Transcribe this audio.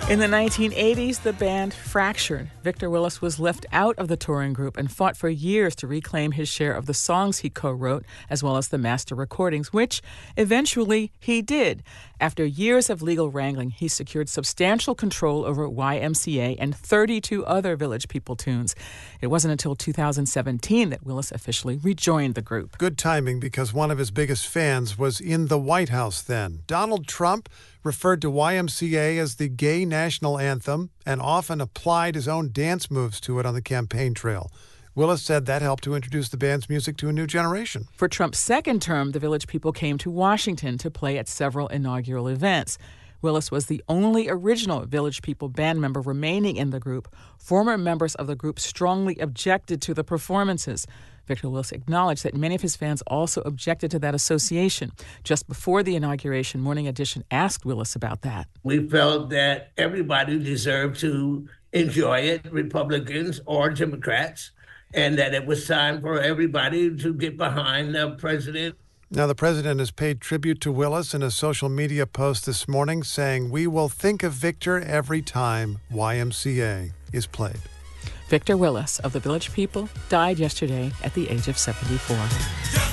In the 1980s, the band fractured. Victor Willis was left out of the touring group and fought for years to reclaim his share of the songs he co-wrote, as well as the master recordings, which eventually he did. After years of legal wrangling, he secured substantial control over YMCA and 32 other Village People tunes. It wasn't until 2017 that Willis officially rejoined the group. Good timing, because one of his biggest fans was in the White House then. Donald Trump referred to YMCA as the gay national anthem and often applied his own dance moves to it on the campaign trail. Willis said that helped to introduce the band's music to a new generation. For Trump's second term, the Village People came to Washington to play at several inaugural events. Willis was the only original Village People band member remaining in the group. Former members of the group strongly objected to the performances. Victor Willis acknowledged that many of his fans also objected to that association. Just before the inauguration, Morning Edition asked Willis about that. We felt that everybody deserved to enjoy it, Republicans or Democrats, and that it was time for everybody to get behind the president. Now, the president has paid tribute to Willis in a social media post this morning, saying, "We will think of Victor every time YMCA is played." Victor Willis of the Village People died yesterday at the age of 74.